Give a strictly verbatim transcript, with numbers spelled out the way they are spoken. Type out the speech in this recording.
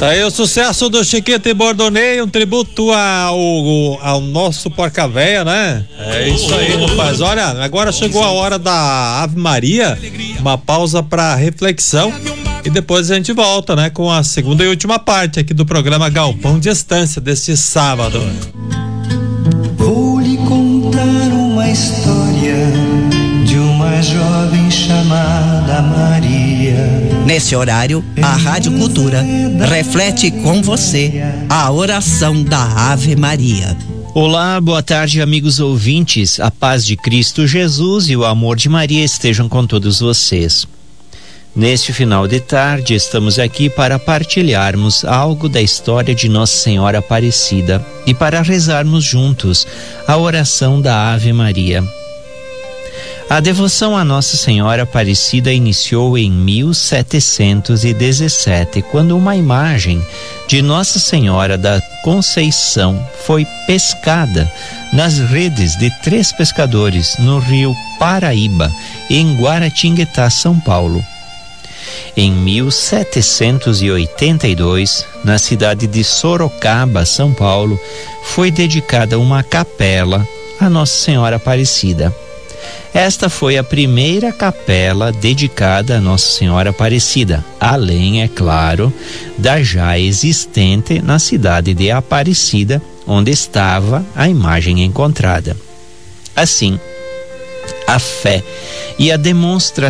Aí o sucesso do Chiquito e Bordonei, um tributo ao, ao nosso Porca-Véia, né? É isso aí, rapaz. Olha, agora chegou a hora da Ave Maria, uma pausa para reflexão e depois a gente volta, né? Com a segunda e última parte aqui do programa Galpão de Estância deste sábado. Vou lhe contar uma história de uma jovem chamada Maria. Nesse horário, a Rádio Cultura reflete com você a oração da Ave Maria. Olá, boa tarde, amigos ouvintes. A paz de Cristo Jesus e o amor de Maria estejam com todos vocês. Neste final de tarde, estamos aqui para partilharmos algo da história de Nossa Senhora Aparecida e para rezarmos juntos a oração da Ave Maria. A devoção a Nossa Senhora Aparecida iniciou em mil setecentos e dezessete, quando uma imagem de Nossa Senhora da Conceição foi pescada nas redes de três pescadores no rio Paraíba, em Guaratinguetá, São Paulo. Em mil setecentos e oitenta e dois, na cidade de Sorocaba, São Paulo, foi dedicada uma capela a Nossa Senhora Aparecida. Esta foi a primeira capela dedicada a Nossa Senhora Aparecida, além, é claro, da já existente na cidade de Aparecida, onde estava a imagem encontrada. Assim, a fé e a demonstração